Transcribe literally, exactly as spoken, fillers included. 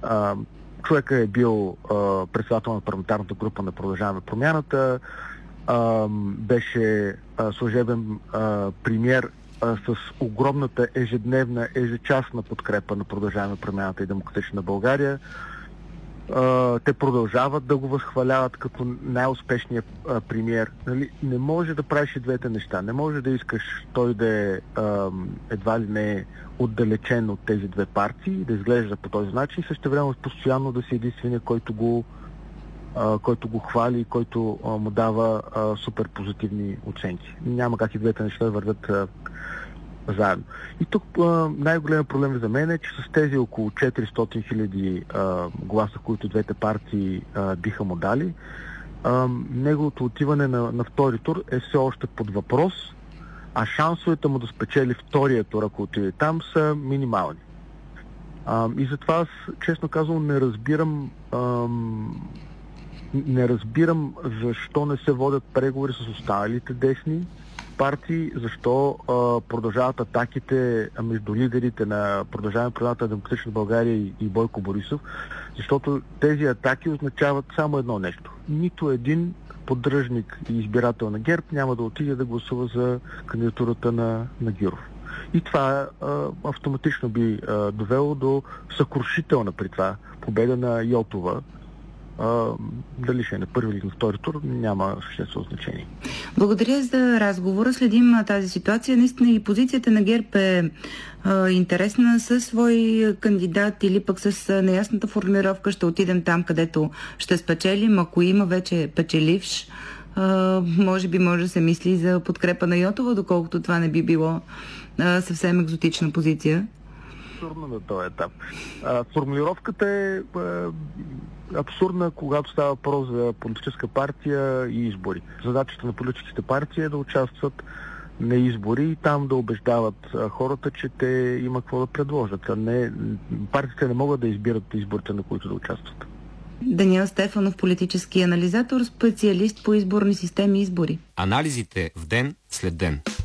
А, човека е бил а, председател на парламентарната група на Продължаваме промяната, а, беше а, служебен а, премиер а, с огромната ежедневна, ежечасна подкрепа на Продължаваме промяната и Демократична България. Uh, те продължават да го възхваляват като най-успешния uh, премиер. Нали? Не може да правиш и двете неща. Не може да искаш той да е uh, едва ли не отдалечен от тези две партии, да изглежда по този начин и също време постоянно да си единствения, който го, uh, който го хвали и който uh, му дава uh, супер позитивни оценки. Няма как и двете неща да вървят uh, заедно. И тук най-големият проблем за мен е, че с тези около четиристотин хиляди гласа, които двете партии а, биха му дали, а, неговото отиване на, на втори тур е все още под въпрос, а шансовете му да спечели втория тур, ако отиде там, са минимални. А, и затова аз, честно казвам, не разбирам а, не разбирам защо не се водят преговори с останалите десни партии, защо а, продължават атаките между лидерите на Продължаваме промяната на Демократична България и, и Бойко Борисов, защото тези атаки означават само едно нещо. Нито един поддръжник и избирател на ГЕРБ няма да отиде да гласува за кандидатурата на, на Гюров. И това а, автоматично би а, довело до съкрушителна при това победа на Йотова. Uh, дали ще е на първи или на втори тур, няма съществено значение. Благодаря за разговора. Следим тази ситуация. Наистина и позицията на ГЕРБ е uh, интересна със свой кандидат или пък с неясната формулировка. Ще отидем там, където ще спечелим. Ако има вече печеливш, uh, може би може да се мисли за подкрепа на Йотова, доколкото това не би било uh, съвсем екзотична позиция. Абсурдно на този етап. А, формулировката е а, абсурдна, когато става въпрос за политическа партия и избори. Задачата на политическите партии е да участват на избори и там да убеждават а, хората, че те има какво да предложат. А не, партиите не могат да избират изборите, на които да участват. Даниел Стефанов, политически анализатор, специалист по изборни системи и избори. Анализите в ден след ден.